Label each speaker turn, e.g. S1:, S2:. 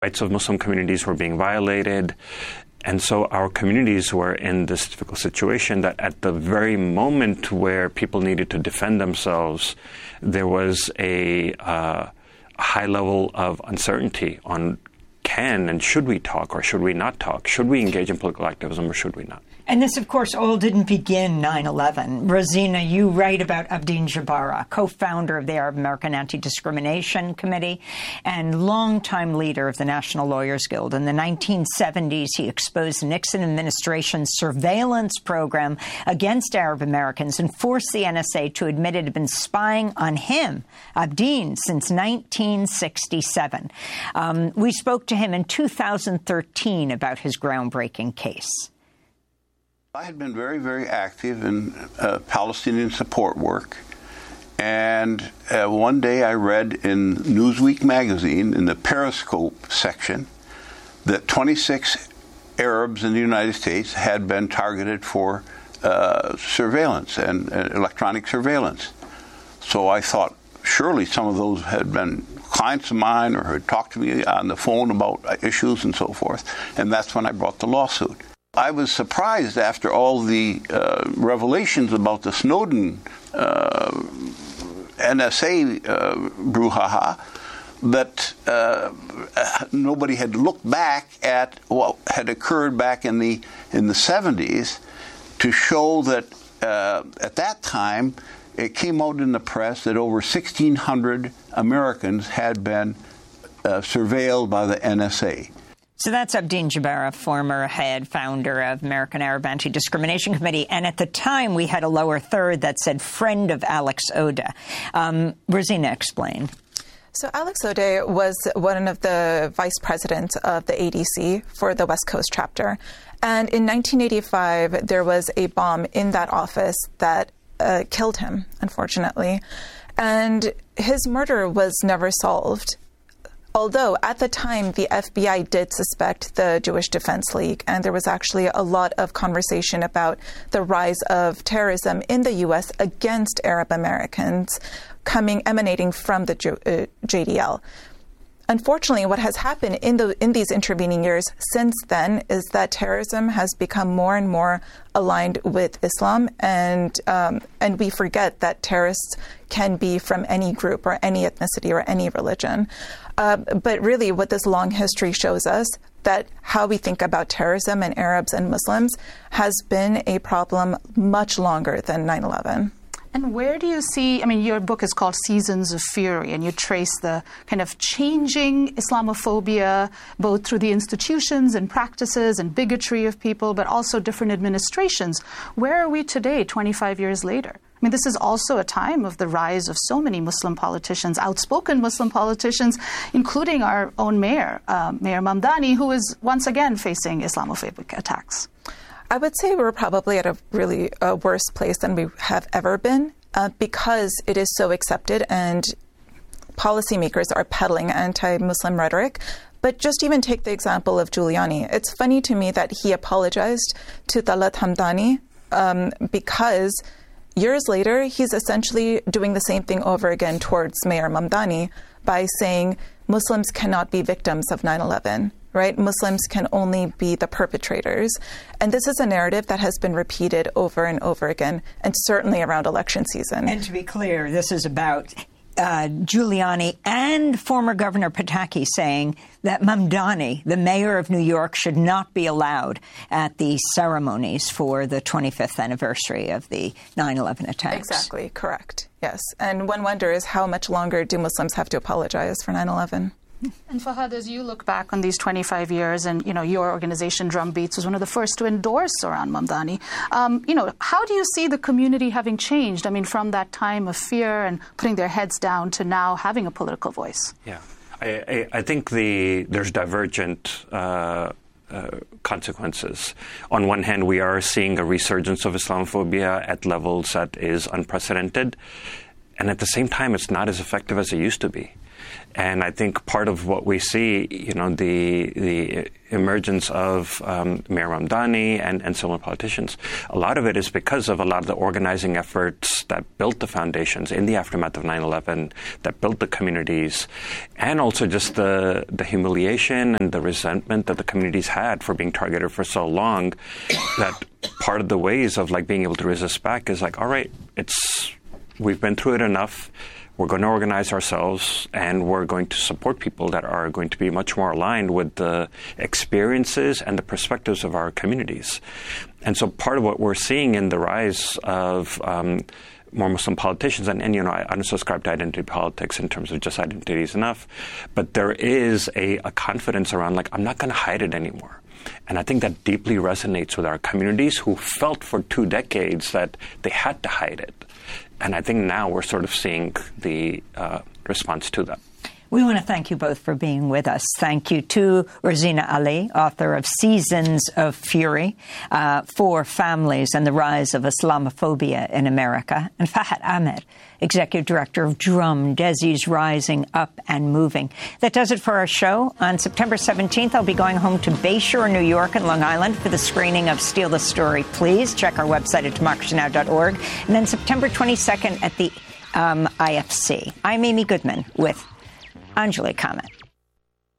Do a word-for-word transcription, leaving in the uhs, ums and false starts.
S1: rights of Muslim communities were being violated. And so our communities were in this difficult situation that at the very moment where people needed to defend themselves, there was a uh, high level of uncertainty on can and should we talk or should we not talk? Should we engage in political activism or should we not?
S2: And this, of course, all didn't begin nine eleven. Rosina, you write about Abdeen Jabara, co-founder of the Arab American Anti-Discrimination Committee and longtime leader of the National Lawyers Guild. In the nineteen seventies, he exposed the Nixon administration's surveillance program against Arab Americans and forced the N S A to admit it had been spying on him, Abdeen, since nineteen sixty-seven. Um, we spoke to him in two thousand thirteen about his groundbreaking case.
S3: I had been very, very active in uh, Palestinian support work, and uh, one day I read in Newsweek magazine, in the Periscope section, that twenty-six Arabs in the United States had been targeted for uh, surveillance and uh, electronic surveillance. So I thought, surely some of those had been clients of mine or had talked to me on the phone about issues and so forth, and that's when I brought the lawsuit. I was surprised after all the uh, revelations about the Snowden uh, N S A uh, brouhaha that uh, nobody had looked back at what had occurred back in the in the seventies to show that uh, at that time it came out in the press that over sixteen hundred Americans had been uh, surveilled by the N S A.
S2: So that's Abdeen Jabara, former head founder of American Arab Anti-Discrimination Committee. And at the time, we had a lower third that said friend of Alex Oda. Um, Rosina, explain.
S4: So Alex Oda was one of the vice presidents of the A D C for the West Coast chapter. And in nineteen eighty-five, there was a bomb in that office that uh, killed him, unfortunately. And his murder was never solved. Although at the time, the F B I did suspect the Jewish Defense League, and there was actually a lot of conversation about the rise of terrorism in the U S against Arab Americans coming, emanating from the uh, J D L. Unfortunately, what has happened in the in these intervening years since then is that terrorism has become more and more aligned with Islam, and um, and we forget that terrorists can be from any group or any ethnicity or any religion. Uh, but really, what this long history shows us, that how we think about terrorism and Arabs and Muslims has been a problem much longer than nine eleven.
S5: And where do you see, I mean, your book is called Seasons of Fury, and you trace the kind of changing Islamophobia, both through the institutions and practices and bigotry of people, but also different administrations. Where are we today, twenty-five years later? I mean, this is also a time of the rise of so many Muslim politicians, outspoken Muslim politicians, including our own mayor, uh, Mayor Mamdani, who is once again facing Islamophobic attacks.
S4: I would say we're probably at a really uh, worse place than we have ever been uh, because it is so accepted and policymakers are peddling anti-Muslim rhetoric. But just even take the example of Giuliani. It's funny to me that he apologized to Talat Hamdani um, because years later, he's essentially doing the same thing over again towards Mayor Mamdani by saying Muslims cannot be victims of nine eleven. Right? Muslims can only be the perpetrators. And this is a narrative that has been repeated over and over again, and certainly around election season.
S2: And to be clear, this is about uh, Giuliani and former Governor Pataki saying that Mamdani, the mayor of New York, should not be allowed at the ceremonies for the twenty-fifth anniversary of the nine eleven attacks.
S4: Exactly, correct. Yes. And one wonders, how much longer do Muslims have to apologize for nine eleven?
S5: And Fahad, as you look back on these twenty-five years, and you know your organization Drumbeats was one of the first to endorse Zohran Mamdani. Um, you know, how do you see the community having changed? I mean, from that time of fear and putting their heads down to now having a political voice.
S1: Yeah, I, I, I think the there's divergent uh, uh, consequences. On one hand, we are seeing a resurgence of Islamophobia at levels that is unprecedented, and at the same time, it's not as effective as it used to be. And I think part of what we see, you know, the the emergence of um, Mayor Mamdani and, and similar politicians, a lot of it is because of a lot of the organizing efforts that built the foundations in the aftermath of nine eleven, that built the communities, and also just the, the humiliation and the resentment that the communities had for being targeted for so long, that part of the ways of like being able to resist back is like, all right, it's we've been through it enough. We're going to organize ourselves, and we're going to support people that are going to be much more aligned with the experiences and the perspectives of our communities. And so part of what we're seeing in the rise of um, more Muslim politicians, and, and, you know, I don't subscribe to identity politics in terms of just identity is enough, but there is a, a confidence around, like, I'm not going to hide it anymore. And I think that deeply resonates with our communities who felt for two decades that they had to hide it. And I think now we're sort of seeing the uh, response to that.
S2: We want to thank you both for being with us. Thank you to Rosina Ali, author of Seasons of Fury, uh, for Families and the Rise of Islamophobia in America, and Fahad Ahmed, Executive Director of Drum, Desi's Rising Up and Moving. That does it for our show. On September seventeenth, I'll be going home to Bayshore, New York and Long Island for the screening of Steal the Story, Please. Check our website at democracy now dot org. And then September twenty-second at the um, I F C. I'm Amy Goodman with Anjali Kamat.